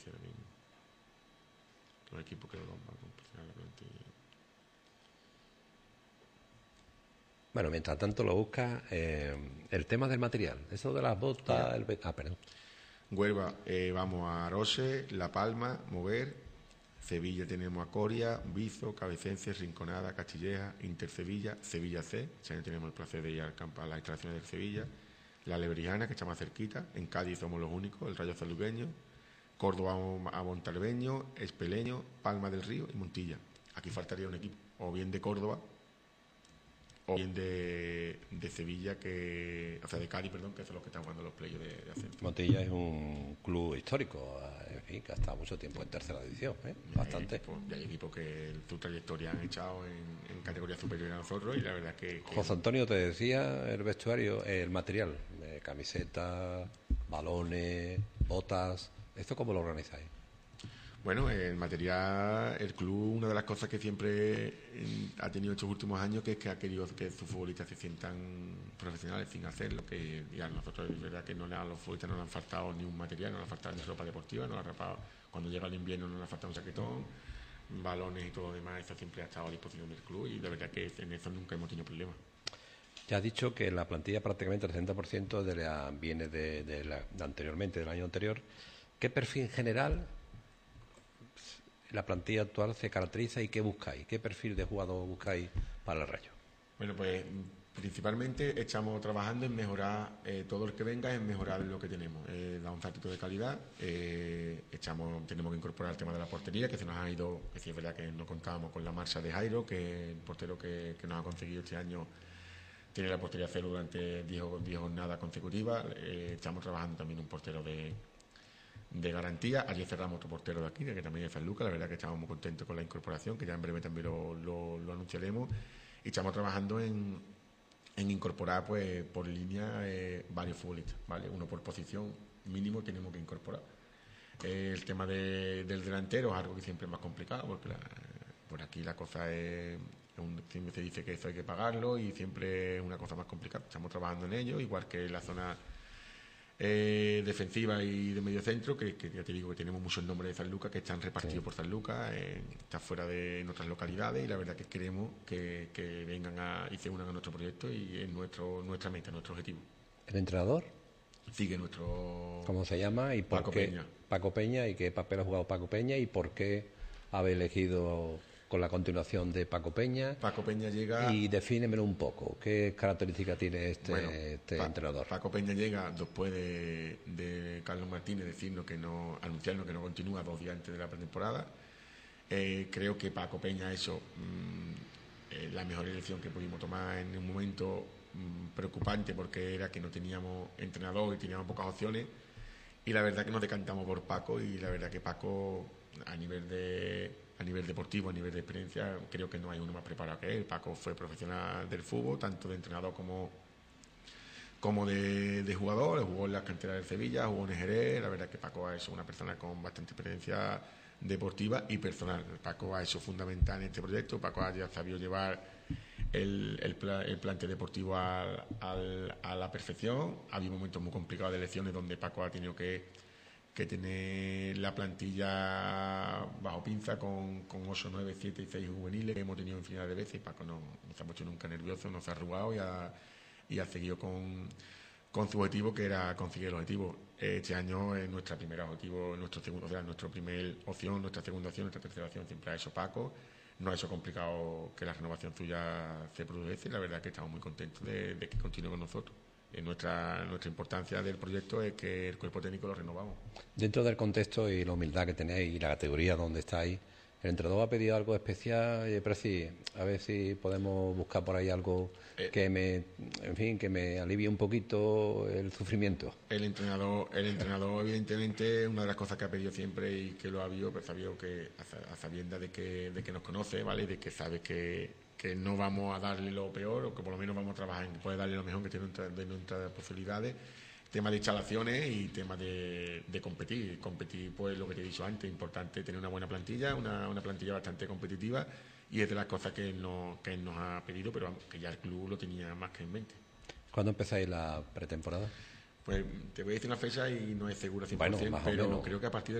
decir ahora mismo. Los equipos que lo van a completar la plantilla. Bueno, mientras tanto lo busca, el tema del material, eso de las botas, perdón. Huelva, vamos a Arose, La Palma, Mover, Sevilla tenemos a Coria, Bizo, Cabecense, Rinconada, Castilleja, Intersevilla, Sevilla C, este año tenemos el placer de ir al campo a las instalaciones del Sevilla, La Lebrijana, que está más cerquita, en Cádiz somos los únicos, el Rayo Salugueño, Córdoba a Montalbeño, Espeleño, Palma del Río y Montilla. Aquí faltaría un equipo, o bien de Córdoba, o bien de Sevilla, o sea, de Cádiz, perdón, que son los que están jugando los playoffs de ascenso. Montilla es un club histórico, en fin, que ha estado mucho tiempo en tercera división, bastante. Hay equipos que su trayectoria han echado en categoría superior a nosotros, y la verdad que José Antonio, te decía el vestuario, el material, camisetas, balones, botas, ¿esto cómo lo organizáis? Bueno, el material, el club, una de las cosas que siempre ha tenido estos últimos años, que es que ha querido que sus futbolistas se sientan profesionales sin hacer lo que, y a nosotros es verdad que a los futbolistas no le han faltado ni un material, no le ha faltado ni ropa deportiva, cuando llega el invierno no le ha faltado un chaquetón, balones y todo lo demás, eso siempre ha estado a disposición del club, y de verdad que en eso nunca hemos tenido problemas. Ya has dicho que la plantilla prácticamente el 60% viene de anteriormente, del año anterior. ¿Qué perfil general la plantilla actual se caracteriza y qué buscáis? ¿Qué perfil de jugador buscáis para el Rayo? Bueno, pues principalmente estamos trabajando en mejorar todo el que venga, en mejorar lo que tenemos, dar un salto de calidad. Tenemos que incorporar el tema de la portería, que se nos ha ido, que sí es verdad que no contábamos con la marcha de Jairo, que el portero que nos ha conseguido este año tiene la portería cero durante 10 jornadas consecutivas. Estamos trabajando también un portero de garantía. Ayer cerramos otro portero de aquí, que también es San Lucas. La verdad que estamos muy contentos con la incorporación, que ya en breve también lo anunciaremos. Y estamos trabajando en incorporar, pues, por línea varios futbolistas, ¿vale? Uno por posición mínimo tenemos que incorporar. El tema del delantero es algo que siempre es más complicado, porque por aquí la cosa siempre se dice que eso hay que pagarlo, y siempre es una cosa más complicada. Estamos trabajando en ello, igual que la zona defensiva y de medio centro, que ya te digo que tenemos muchos nombres de San Lucas que están repartidos por San Lucas, está fuera de nuestras localidades, y la verdad que queremos que vengan y se unan a nuestro proyecto, y es nuestra meta, nuestro objetivo. ¿El entrenador? Sigue nuestro... ¿Cómo se llama? ¿Y por Paco qué? Peña. Paco Peña, ¿y qué papel ha jugado Paco Peña? ¿Y por qué habéis elegido con la continuación de Paco Peña? Paco Peña llega... Y defínemelo un poco, ¿qué características tiene este entrenador? Paco Peña llega después de Carlos Martínez anunciarnos que no continúa 2 días antes de la pretemporada. Creo que Paco Peña la mejor elección que pudimos tomar en un momento preocupante, porque era que no teníamos entrenador y teníamos pocas opciones, y la verdad que nos decantamos por Paco, y la verdad que Paco a nivel deportivo, a nivel de experiencia, creo que no hay uno más preparado que él. Paco fue profesional del fútbol, tanto de entrenador como de jugador. Jugó en las canteras del Sevilla, jugó en Jerez. La verdad que Paco es una persona con bastante experiencia deportiva y personal. Paco ha hecho fundamental en este proyecto. Paco ha sabido llevar el plantel deportivo a la perfección. Ha habido momentos muy complicados de elecciones donde Paco ha tenido que tener la plantilla bajo pinza con 8, 9, 7 y 6 juveniles que hemos tenido infinidad de veces, y Paco no se ha puesto nunca nervioso, no se ha arrugado, y ha seguido con su objetivo, que era conseguir el objetivo. Este año es nuestro primer objetivo, nuestra primera opción, nuestra segunda opción, nuestra tercera opción siempre ha hecho Paco. No ha hecho complicado que la renovación suya se produjese, y la verdad es que estamos muy contentos de que continúe con nosotros. Nuestra importancia del proyecto es que el cuerpo técnico lo renovamos. Dentro del contexto y la humildad que tenéis y la categoría donde estáis, el entrenador ha pedido algo especial, Preci, a ver si podemos buscar por ahí algo que me alivie un poquito el sufrimiento. El entrenador evidentemente, una de las cosas que ha pedido siempre, y que lo ha habido, pues sabido que a sabiendas de que nos conoce, ¿vale? De que sabe que no vamos a darle lo peor, o que por lo menos vamos a trabajar en poder darle lo mejor que tiene de nuestras posibilidades. Tema de instalaciones y tema de competir. Competir, pues lo que te he dicho antes, importante tener una buena plantilla, una plantilla bastante competitiva, y es de las cosas que él nos ha pedido, pero vamos, que ya el club lo tenía más que en mente. ¿Cuándo empezáis la pretemporada? Pues te voy a decir una fecha y no es segura 100%, bueno, pero creo que a partir